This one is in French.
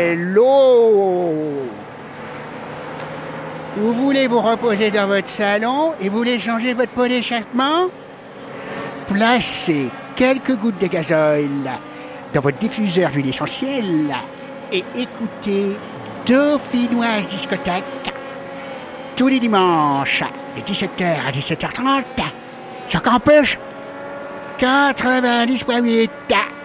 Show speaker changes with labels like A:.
A: Hello! Vous voulez vous reposer dans votre salon et vous voulez changer votre pot d'échappement? Placez quelques gouttes de gazole dans votre diffuseur d'huile essentielle et écoutez Dauphinoise Discothèque tous les dimanches de 17h à 17h30 sur Campus 90.8.